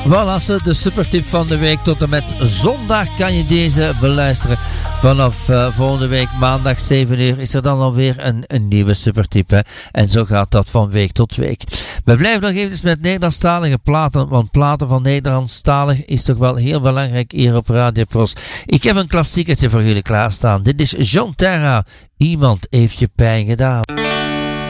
Voilà, de supertip van de week. Tot en met zondag kan je deze beluisteren. Vanaf volgende week maandag 7 uur is er dan alweer een nieuwe supertip. Hè? En zo gaat dat van week tot week. We blijven nog even met Nederlandstalige platen. Want platen van Nederlandstalig is toch wel heel belangrijk hier op Radio Fros. Ik heb een klassiekertje voor jullie klaarstaan. Dit is John Terra. Iemand heeft je pijn gedaan.